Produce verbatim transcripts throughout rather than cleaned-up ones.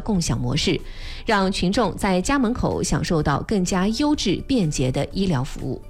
共享模式，让群众在家门口享受到更加优质便捷的医疗服务。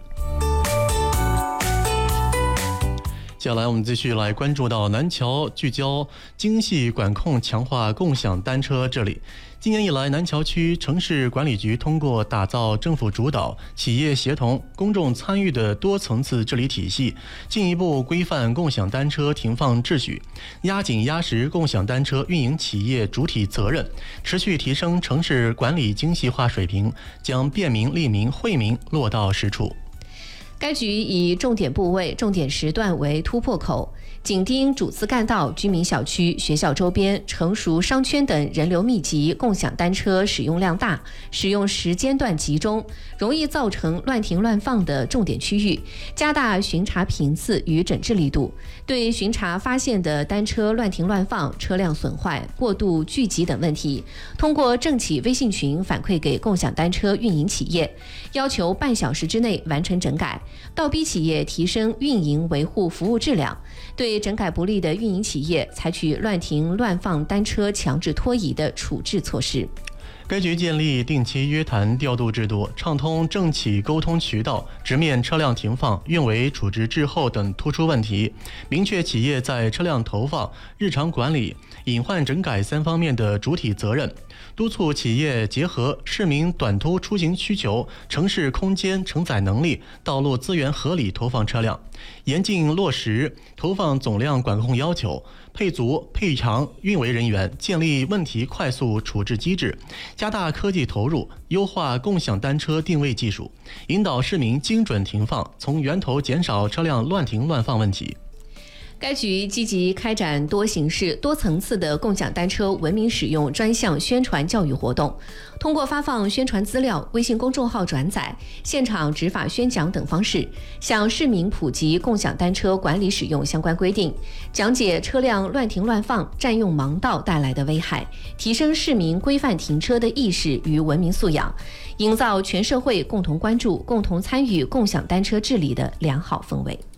接下来我们继续来关注到南桥聚焦精细管控，强化共享单车治理。今年以来，南桥区城市管理局通过打造政府主导、企业协同、公众参与的多层次治理体系，进一步规范共享单车停放秩序，压紧压实共享单车运营企业主体责任，持续提升城市管理精细化水平，将便民、利民、惠民落到实处。 该局以重点部位、重点时段为突破口，紧盯主次干道、居民小区、学校周边、成熟商圈等人流密集、共享单车使用量大、使用时间段集中、容易造成乱停乱放的重点区域，加大巡查频次与整治力度。对巡查发现的单车乱停乱放、车辆损坏、过度聚集等问题，通过政企微信群反馈给共享单车运营企业，要求半小时之内完成整改，倒逼企业提升运营维护服务质量，对整改不力的运营企业采取乱停乱放单车强制拖移的处置措施。 该局建立定期约谈调度制度，畅通政企沟通渠道，直面车辆停放、运维处置滞后等突出问题，明确企业在车辆投放、日常管理、隐患整改三方面的主体责任，督促企业结合市民短途出行需求、城市空间承载能力、道路资源合理投放车辆，严禁落实投放总量管控要求，配足配偿运维人员，建立问题快速处置机制，加大科技投入，优化共享单车定位技术，引导市民精准停放，从源头减少车辆乱停乱放问题。 该局积极开展多形式、多层次的共享单车文明使用专项宣传教育活动，通过发放宣传资料、微信公众号转载、现场执法宣讲等方式，向市民普及共享单车管理使用相关规定，讲解车辆乱停乱放、占用盲道带来的危害，提升市民规范停车的意识与文明素养，营造全社会共同关注、共同参与共享单车治理的良好氛围。